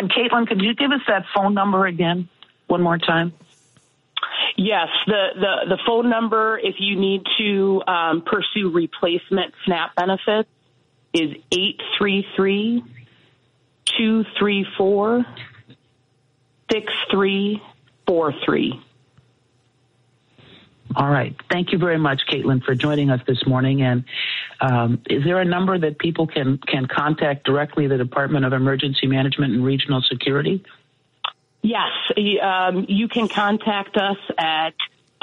And Caitlin, could you give us that phone number again one more time? Yes, the phone number, if you need to pursue replacement SNAP benefits, is 833-234-6343. All right. Thank you very much, Caitlin, for joining us this morning. And is there a number that people can contact directly the Department of Emergency Management and Regional Security? Yes, you can contact us at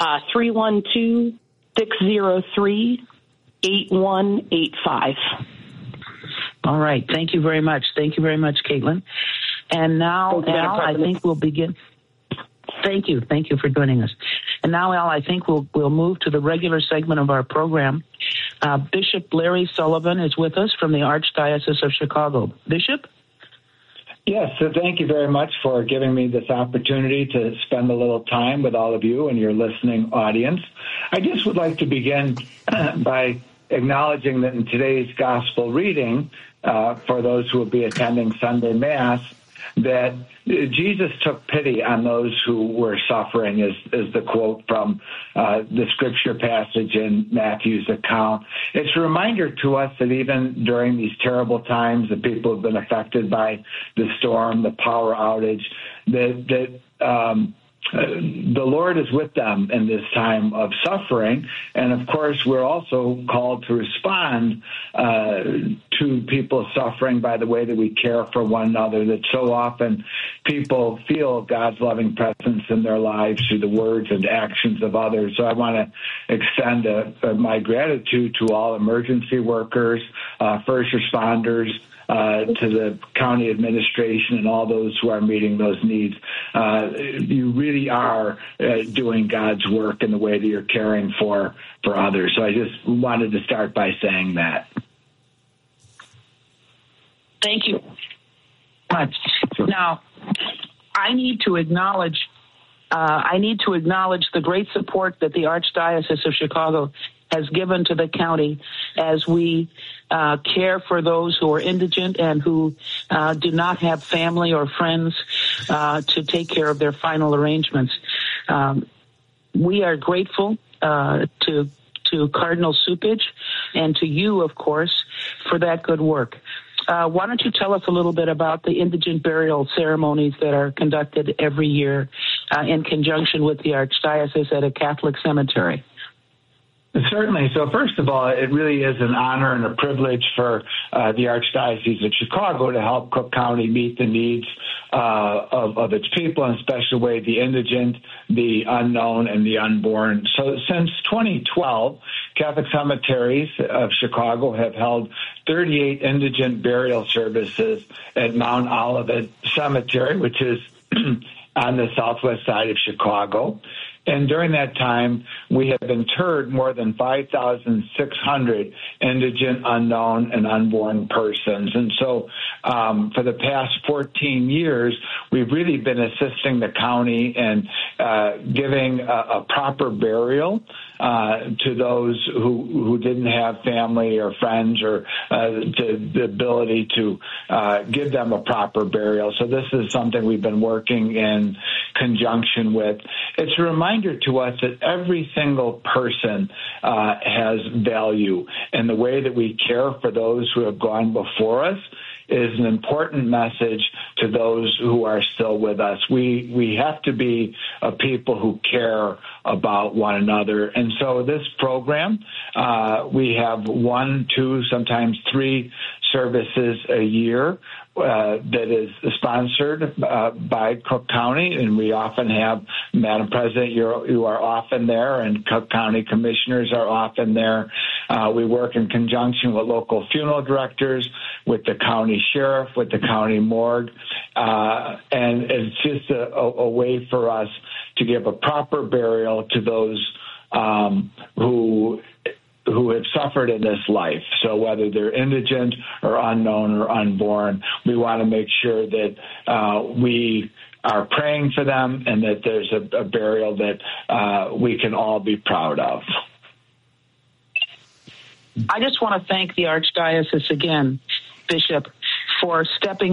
312-603-8185. All right. Thank you very much. Thank you very much, Caitlin. And now, Al, I think we'll begin. Thank you. Thank you for joining us. And now, Al, I think we'll move to the regular segment of our program. Bishop Larry Sullivan is with us from the Archdiocese of Chicago. Bishop? Yes, so thank you very much for giving me this opportunity to spend a little time with all of you and your listening audience. I just would like to begin by acknowledging that in today's gospel reading, for those who will be attending Sunday Mass, that Jesus took pity on those who were suffering, is the quote from the scripture passage in Matthew's account. It's a reminder to us that even during these terrible times that people have been affected by the storm, the power outage, that the Lord is with them in this time of suffering. And of course, we're also called to respond to people suffering by the way that we care for one another, that so often people feel God's loving presence in their lives through the words and actions of others. So I want to extend my gratitude to all emergency workers, first responders, to the county administration and all those who are meeting those needs. You really are doing God's work in the way that you're caring for others. So I just wanted to start by saying that. Thank you much. Now, I need to acknowledge the great support that the Archdiocese of Chicago has given to the county as we care for those who are indigent and who do not have family or friends to take care of their final arrangements. We are grateful to Cardinal Cupich and to you, of course, for that good work. Why don't you tell us a little bit about the indigent burial ceremonies that are conducted every year in conjunction with the Archdiocese at a Catholic cemetery? Certainly. So first of all, it really is an honor and a privilege for the Archdiocese of Chicago to help Cook County meet the needs of its people, in a special way the indigent, the unknown, and the unborn. So since 2012, Catholic cemeteries of Chicago have held 38 indigent burial services at Mount Olivet Cemetery, which is on the southwest side of Chicago. And during that time, we have interred more than 5,600 indigent, unknown, and unborn persons. And so for the past 14 years, we've really been assisting the county in giving a proper burial to those who didn't have family or friends or the ability to give them a proper burial. So this is something we've been working in conjunction with. It's a reminder to us that every single person has value, and the way that we care for those who have gone before us is an important message to those who are still with us. We have to be a people who care about one another. And so this program, we have 1, 2, sometimes 3 services a year that is sponsored by Cook County, and we often have, Madam President, you are often there, and Cook County commissioners are often there. We work in conjunction with local funeral directors, with the county sheriff, with the county morgue, and it's just a way for us to give a proper burial to those who have suffered in this life. So whether they're indigent or unknown or unborn, we want to make sure that we are praying for them and that there's a burial that we can all be proud of. I just want to thank the Archdiocese again, Bishop, for stepping